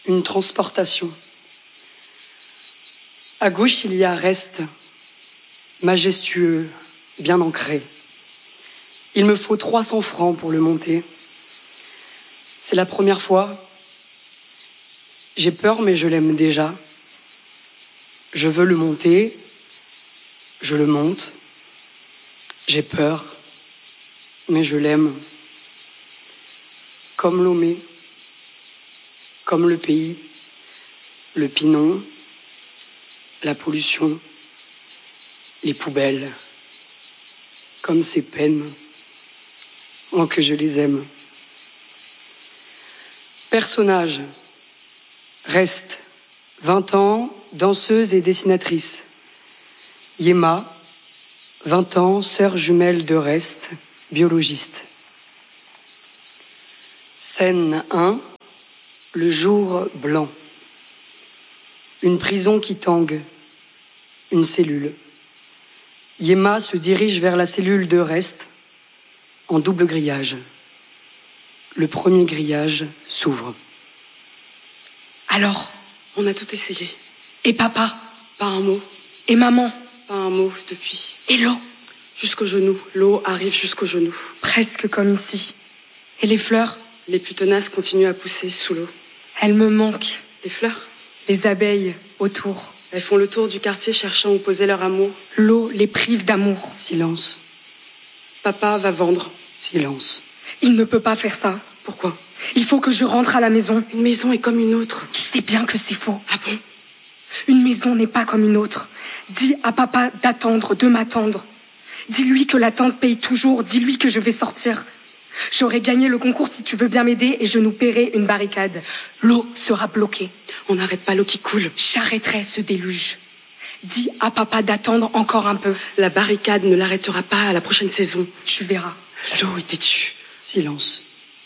une transportation. À gauche, il y a Reste, majestueux, bien ancré. Il me faut 300 francs pour le monter. C'est la première fois. J'ai peur, mais je l'aime déjà. Je veux le monter. Je le monte. J'ai peur, mais je l'aime. Comme Lomé, comme le pays, le Pinon, la pollution, les poubelles, comme ces peines, oh que je les aime. Personnage, Reste, 20 ans, danseuse et dessinatrice. Yéma, 20 ans, sœur jumelle de Reste, biologiste. Scène 1, le jour blanc. Une prison qui tangue, une cellule. Yéma se dirige vers la cellule de Reste en double grillage. Le premier grillage s'ouvre. Alors, on a tout essayé. Et papa? Pas un mot. Et maman? Pas un mot depuis. Et l'eau? Jusqu'au genou. L'eau arrive jusqu'au genou. Presque comme ici. Et les fleurs? Les plus tenaces continuent à pousser sous l'eau. Elles me manquent. Les fleurs? Les abeilles autour. Elles font le tour du quartier cherchant où poser leur amour. L'eau les prive d'amour. Silence. Papa va vendre. Silence. Il ne peut pas faire ça. Pourquoi? Il faut que je rentre à la maison. Une maison est comme une autre. Tu sais bien que c'est faux. Ah bon? Une maison n'est pas comme une autre. Dis à papa d'attendre, de m'attendre. Dis-lui que la tante paye toujours. Dis-lui que je vais sortir. J'aurai gagné le concours si tu veux bien m'aider et je nous paierai une barricade. L'eau sera bloquée. On n'arrête pas l'eau qui coule. J'arrêterai ce déluge. Dis à papa d'attendre encore un peu. La barricade ne l'arrêtera pas à la prochaine saison. Tu verras. L'eau est têtue. Silence.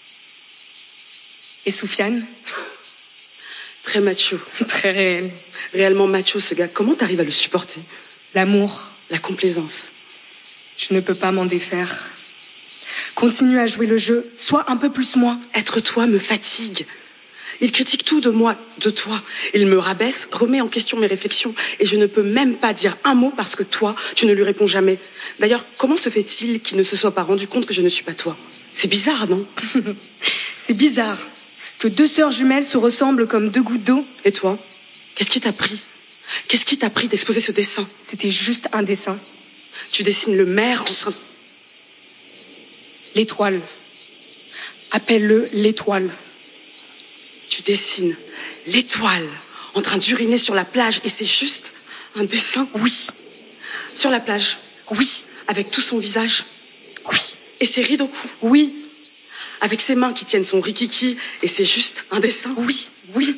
Et Soufiane? Très macho. Très réel. Réellement macho, ce gars. Comment t'arrives à le supporter? L'amour. La complaisance. Je ne peux pas m'en défaire. Continue à jouer le jeu. Sois un peu plus moi. Être toi me fatigue. Il critique tout de moi, de toi. Il me rabaisse, remet en question mes réflexions. Et je ne peux même pas dire un mot parce que toi, tu ne lui réponds jamais. D'ailleurs, comment se fait-il qu'il ne se soit pas rendu compte que je ne suis pas toi? C'est bizarre, non? C'est bizarre que deux sœurs jumelles se ressemblent comme deux gouttes d'eau. Et toi? Qu'est-ce qui t'a pris? Qu'est-ce qui t'a pris d'exposer ce dessin? C'était juste un dessin. Tu dessines le maire en train... L'étoile. Appelle-le l'étoile. Tu dessines l'étoile en train d'uriner sur la plage et c'est juste un dessin? Oui. Sur la plage? Oui. Avec tout son visage? Oui. Et ses rides au cou? Oui. Avec ses mains qui tiennent son rikiki et c'est juste un dessin? Oui. Oui.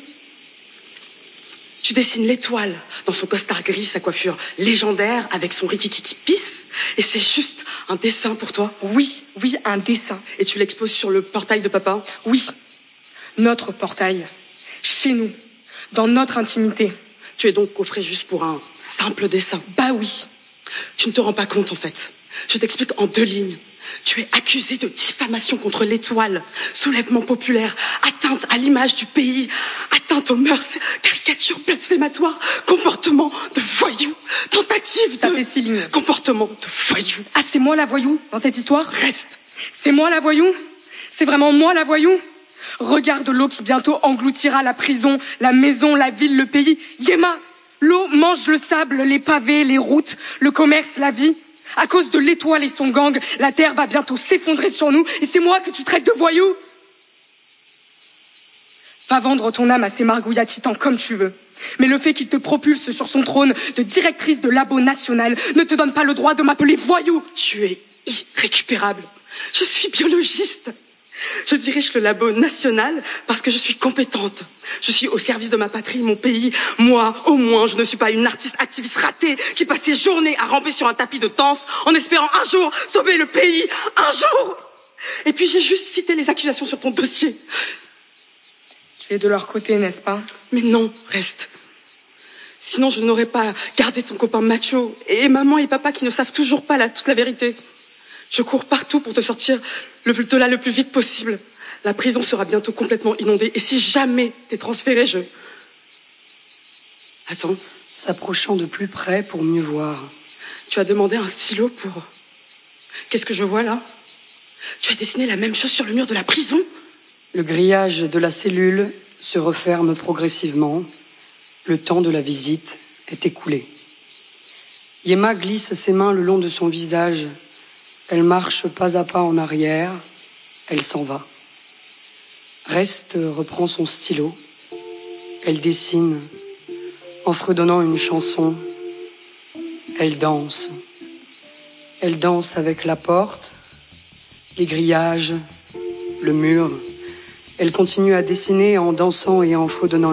Tu dessines l'étoile dans son costard gris, sa coiffure légendaire avec son rikiki qui pisse et c'est juste un dessin pour toi? Oui. Oui, un dessin. Et tu l'exposes sur le portail de papa? Oui. Notre portail. Chez nous. Dans notre intimité. Tu es donc coffré juste pour un simple dessin? Bah oui. Tu ne te rends pas compte en fait. Je t'explique en 2 lignes. Tu es accusé de diffamation contre l'étoile, soulèvement populaire, atteinte à l'image du pays, atteinte aux mœurs, caricature blasphématoire, comportement de voyou, tentative Ça fait 6 lignes. Comportement de voyou. Ah, c'est moi la voyou dans cette histoire? Reste. C'est moi la voyou? C'est vraiment moi la voyou? Regarde l'eau qui bientôt engloutira la prison, la maison, la ville, le pays. Yéma, l'eau mange le sable, les pavés, les routes, le commerce, la vie. À cause de l'étoile et son gang, la terre va bientôt s'effondrer sur nous et c'est moi que tu traites de voyou. Va vendre ton âme à ces margouillas titans comme tu veux. Mais le fait qu'il te propulse sur son trône de directrice de labo national ne te donne pas le droit de m'appeler voyou. Tu es irrécupérable. Je suis biologiste. Je dirige le labo national parce que je suis compétente. Je suis au service de ma patrie, mon pays. Moi, au moins, je ne suis pas une artiste activiste ratée qui passe ses journées à ramper sur un tapis de danse en espérant un jour sauver le pays. Un jour! Et puis j'ai juste cité les accusations sur ton dossier. Tu es de leur côté, n'est-ce pas? Mais non, reste. Sinon, je n'aurais pas gardé ton copain macho et maman et papa qui ne savent toujours pas toute la vérité. Je cours partout pour te sortir de là le plus vite possible. La prison sera bientôt complètement inondée. Et si jamais t'es transféré, Attends. S'approchant de plus près pour mieux voir. Tu as demandé un stylo pour... Qu'est-ce que je vois là? Tu as dessiné la même chose sur le mur de la prison? Le grillage de la cellule se referme progressivement. Le temps de la visite est écoulé. Yema glisse ses mains le long de son visage. Elle marche pas à pas en arrière. Elle s'en va. Reste reprend son stylo. Elle dessine en fredonnant une chanson. Elle danse. Elle danse avec la porte, les grillages, le mur. Elle continue à dessiner en dansant et en fredonnant